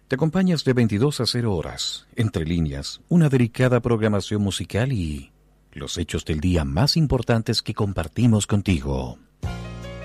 Te acompañas de 22 a 0 horas, entre líneas, una delicada programación musical y los hechos del día más importantes que compartimos contigo.